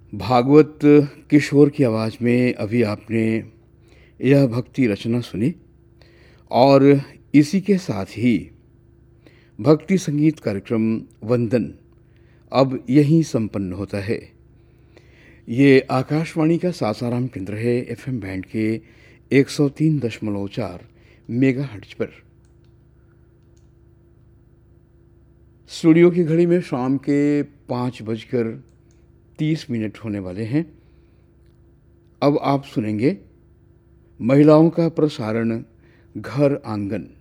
भागवत किशोर की आवाज़ में अभी आपने यह भक्ति रचना सुनी और इसी के साथ ही भक्ति संगीत कार्यक्रम वंदन अब यहीं संपन्न होता है। ये आकाशवाणी का सासाराम केंद्र है एफएम बैंड के 103.4 मेगाहर्ट्ज पर। स्टूडियो की घड़ी में शाम के 5:30 होने वाले हैं। अब आप सुनेंगे महिलाओं का प्रसारण घर आंगन।